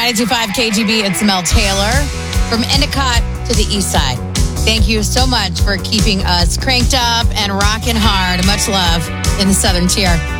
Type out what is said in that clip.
92.5 KGB, it's Mel Taylor from Endicott to the East Side. Thank you so much for keeping us cranked up and rocking hard. Much love in the Southern Tier.